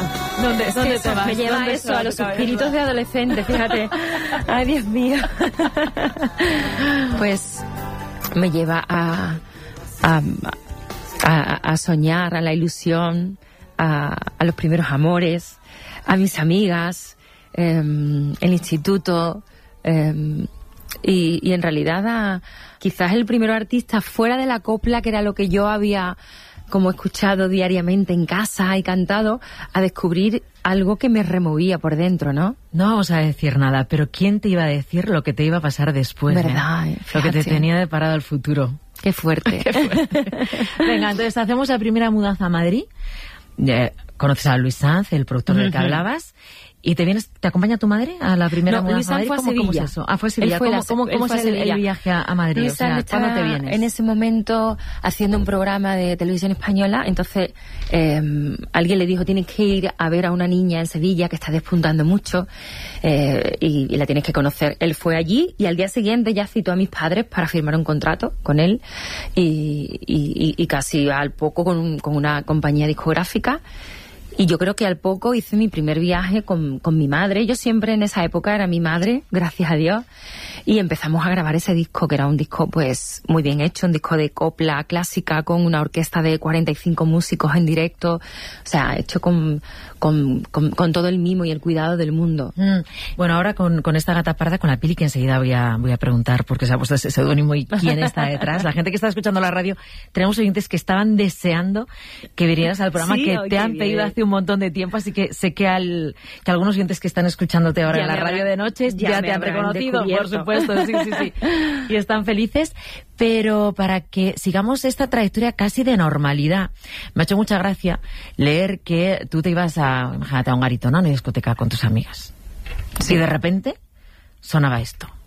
¿Dónde te vas? Me lleva eso, a los suspiritos de adolescente, fíjate. Ay, Dios mío. Pues me lleva a soñar, a la ilusión, a los primeros amores, a mis amigas, el instituto, y en realidad quizás el primer artista fuera de la copla, que era lo que yo había como escuchado diariamente en casa y cantado, a descubrir algo que me removía por dentro, ¿no? No vamos a decir nada, pero ¿quién te iba a decir lo que te iba a pasar después? ¿Verdad? Lo que te tenía deparado el futuro. Qué fuerte. Qué fuerte. Venga, entonces hacemos la primera mudanza a Madrid. Conoces a Luis Sanz, el productor del que hablabas. ¿Y te acompaña tu madre a la primera mudanza a Madrid? ¿Cómo es eso? Fue a Sevilla. ¿Cómo es el viaje a Madrid? Luis Sanz ¿cuándo te vienes? En ese momento haciendo un programa de televisión española, entonces alguien le dijo, tienes que ir a ver a una niña en Sevilla que está despuntando mucho y la tienes que conocer. Él fue allí y al día siguiente ya citó a mis padres para firmar un contrato con él y casi al poco con una compañía discográfica. Y yo creo que al poco hice mi primer viaje con mi madre. Yo siempre en esa época era mi madre, gracias a Dios. Y empezamos a grabar ese disco, que era un disco pues muy bien hecho, un disco de copla clásica con una orquesta de 45 músicos en directo. O sea, hecho con todo el mimo y el cuidado del mundo. Bueno, ahora con esta gata parda, con la Pili, que enseguida voy a preguntar porque se ha puesto ese seudónimo y quién está detrás. La gente que está escuchando la radio, tenemos oyentes que estaban deseando que vinieras al programa, sí, que te han pedido hace un montón de tiempo, así que sé que algunos oyentes que están escuchándote ahora en la radio de noches ya te han reconocido, por supuesto, sí. Y están felices, pero para que sigamos esta trayectoria casi de normalidad, me ha hecho mucha gracia leer que tú te ibas imagínate, a un garito, ¿no? A una discoteca con tus amigas. Sí. Y de repente sonaba esto.